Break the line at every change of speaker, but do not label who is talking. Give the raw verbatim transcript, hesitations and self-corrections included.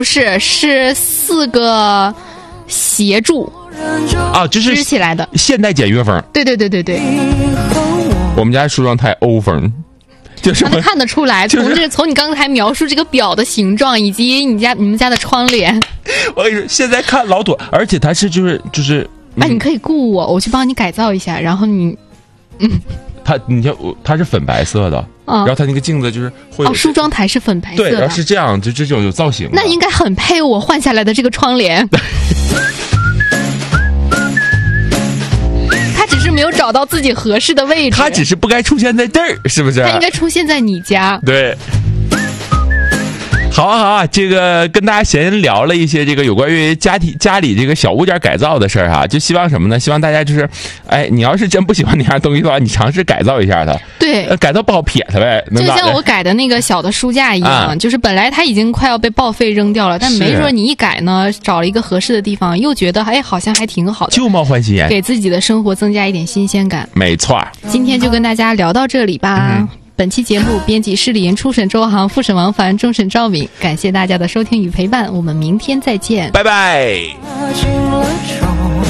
不是，是四个斜柱
啊，就是
支起来的
现代简约风。
对对对对对，
我们家梳妆台欧风。就是
能看得出来，从这、就是、从你刚才描述这个表的形状，以及你家你们家的窗帘，
我跟你说，现在看老土，而且它是就是就是，
哎、嗯，你可以雇我，我去帮你改造一下，然后你，嗯，
它你看，它是粉白色的，嗯、然后它那个镜子就是会有
哦，梳妆台是粉白色的，
对，然后是这样，就这种有造型，
那应该很配我换下来的这个窗帘。没有找到自己合适的位置，
他只是不该出现在这儿，是不是？
他应该出现在你家。
对。好啊好啊，这个跟大家闲聊了一些这个有关于家庭家里这个小物件改造的事儿哈，就希望什么呢？希望大家就是，哎，你要是真不喜欢那样东西的话，你尝试改造一下它。
对，
呃、改造不好撇它呗。
就像我改的那个小的书架一样，啊、就是本来它已经快要被报废扔掉了，但没准你一改呢，找了一个合适的地方，又觉得哎好像还挺好的，
旧貌换新颜，
给自己的生活增加一点新鲜感。
没错，
今天就跟大家聊到这里吧。嗯，本期节目编辑施丽妍，初审周航，复审王凡，终审赵敏，感谢大家的收听与陪伴，我们明天再见，
拜拜。